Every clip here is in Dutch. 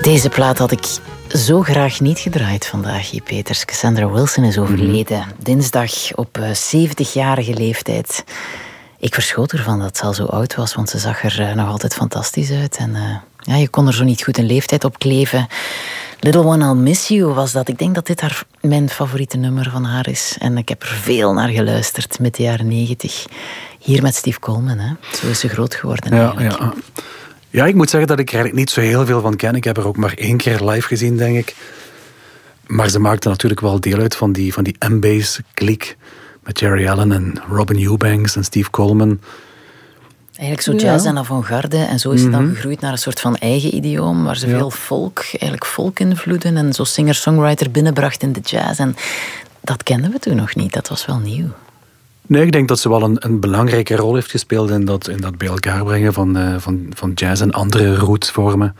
Deze plaat had ik zo graag niet gedraaid vandaag, Guy Peters. Cassandra Wilson is overleden. Dinsdag op 70-jarige leeftijd. Ik verschoot ervan dat ze al zo oud was, want ze zag er nog altijd fantastisch uit. En je kon er zo niet goed een leeftijd op kleven. Little One, I'll Miss You was dat. Ik denk dat dit mijn favoriete nummer van haar is. En ik heb er veel naar geluisterd met de jaren 90. Hier met Steve Coleman, hè. Zo is ze groot geworden eigenlijk. Ja, ik moet zeggen dat ik er eigenlijk niet zo heel veel van ken. Ik heb haar ook maar 1 keer live gezien, denk ik. Maar ze maakte natuurlijk wel deel uit van die M-Bass-kliek. Met Jerry Allen en Robin Eubanks en Steve Coleman. Eigenlijk zo jazz en avant-garde. En zo is het dan gegroeid naar een soort van eigen idioom. Waar ze veel folk-invloeden en zo singer-songwriter binnenbracht in de jazz. En dat kenden we toen nog niet. Dat was wel nieuw. Nee, ik denk dat ze wel een belangrijke rol heeft gespeeld in dat bij elkaar brengen van jazz en andere rootsvormen.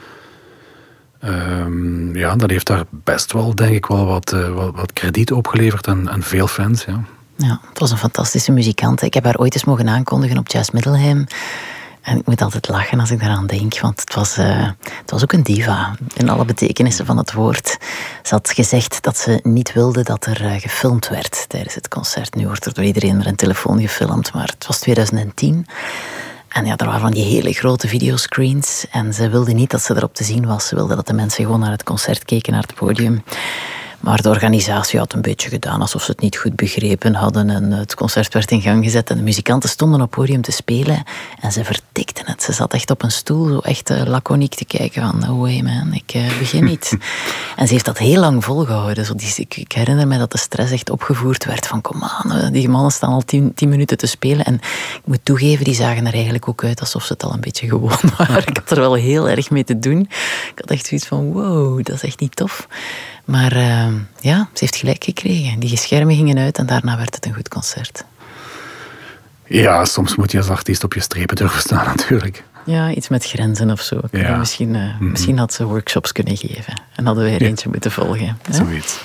Dat heeft daar best wel, denk ik, wel wat krediet opgeleverd en veel fans, ja. Ja, het was een fantastische muzikant. Ik heb haar ooit eens mogen aankondigen op Jazz Middelheim. En ik moet altijd lachen als ik daaraan denk, want het was ook een diva, in alle betekenissen van het woord. Ze had gezegd dat ze niet wilde dat er gefilmd werd tijdens het concert. Nu wordt er door iedereen met een telefoon gefilmd, maar het was 2010. En er waren van die hele grote videoscreens. En ze wilde niet dat ze erop te zien was. Ze wilde dat de mensen gewoon naar het concert keken, naar het podium. Maar de organisatie had een beetje gedaan alsof ze het niet goed begrepen hadden. En het concert werd in gang gezet en de muzikanten stonden op het podium te spelen. En ze vertikten het. Ze zat echt op een stoel, zo echt laconiek te kijken van... No way man, ik begin niet. En ze heeft dat heel lang volgehouden. Zo ik herinner me dat de stress echt opgevoerd werd van... Kom aan, die mannen staan al 10 minuten te spelen. En ik moet toegeven, die zagen er eigenlijk ook uit alsof ze het al een beetje gewoon waren. Ik had er wel heel erg mee te doen. Ik had echt zoiets van, wow, dat is echt niet tof. Maar ze heeft gelijk gekregen. Die schermen gingen uit en daarna werd het een goed concert. Ja, soms moet je als artiest op je strepen durven staan natuurlijk. Ja, iets met grenzen of zo. Ja. Misschien had ze workshops kunnen geven. En hadden wij er eentje moeten volgen. Zoiets.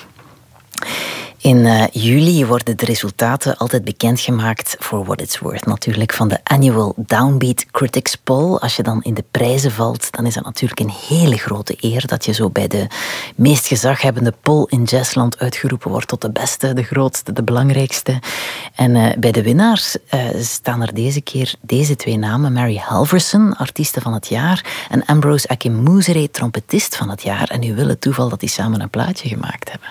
In juli worden de resultaten altijd bekendgemaakt, for what it's worth natuurlijk, van de Annual Downbeat Critics Poll. Als je dan in de prijzen valt, dan is dat natuurlijk een hele grote eer dat je zo bij de meest gezaghebbende poll in jazzland uitgeroepen wordt tot de beste, de grootste, de belangrijkste. En bij de winnaars staan er deze keer deze 2 namen. Mary Halverson, artieste van het jaar, en Ambrose Akinmusire, trompetist van het jaar. En nu wil het toeval dat die samen een plaatje gemaakt hebben.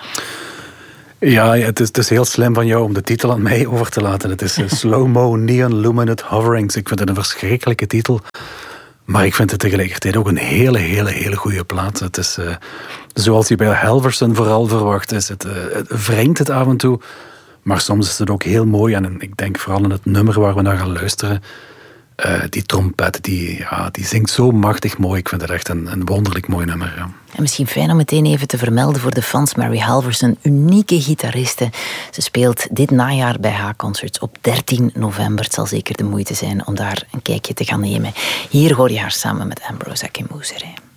Ja, het is heel slim van jou om de titel aan mij over te laten. Het is Slow-Mo Neon Luminate Hoverings. Ik vind het een verschrikkelijke titel. Maar ik vind het tegelijkertijd ook een hele goede plaat. Het is, zoals je bij Halverson vooral verwacht is, het wringt het af en toe. Maar soms is het ook heel mooi. En ik denk vooral in het nummer waar we naar gaan luisteren. Die trompet, die zingt zo machtig mooi. Ik vind het echt een wonderlijk mooi nummer. Ja. En misschien fijn om meteen even te vermelden voor de fans. Mary Halverson, unieke gitariste. Ze speelt dit najaar bij H-Concerts op 13 november. Het zal zeker de moeite zijn om daar een kijkje te gaan nemen. Hier hoor je haar samen met Ambrose Akinmusire.